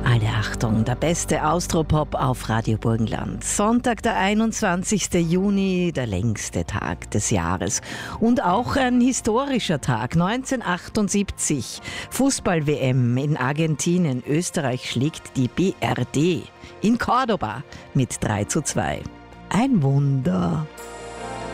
Alle Achtung, der beste Austropop auf Radio Burgenland. Sonntag, der 21. Juni, der längste Tag des Jahres. Und auch ein historischer Tag, 1978. Fußball-WM in Argentinien. Österreich schlägt die BRD in Cordoba mit 3:2. Ein Wunder.